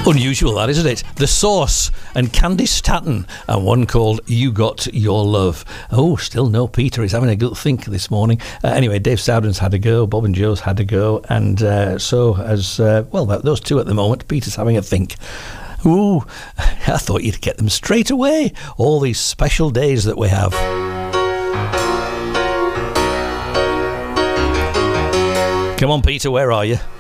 Unusual, that, isn't it? The Source and Candy Staton, and one called You Got Your Love. Oh, still no Peter. He's having a good think this morning. Anyway, Dave Stowden's had a go, Bob and Joe's had a go, and so has, those two at the moment. Peter's having a think. Ooh, I thought you'd get them straight away. All these special days that we have. Come on, Peter, where are you?